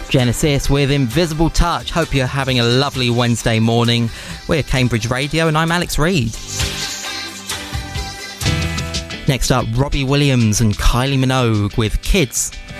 Genesis with Invisible Touch. Hope you're having a lovely Wednesday morning. We're Cambridge Radio and I'm Alex Reid. Next up, Robbie Williams and Kylie Minogue with Kids.